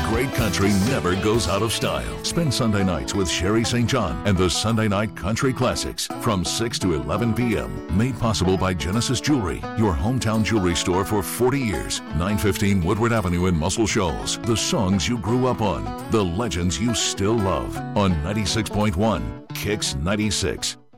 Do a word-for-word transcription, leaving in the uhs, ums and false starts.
great country never goes out of style. Spend Sunday nights with Sherry Saint John and the Sunday Night Country Classics from six to eleven p.m. Made possible by Genesis Jewelry, your hometown jewelry store for forty years. nine fifteen Woodward Avenue in Muscle Shoals. The songs you grew up on, the legends you still love. On ninety-six point one, Kicks ninety-six.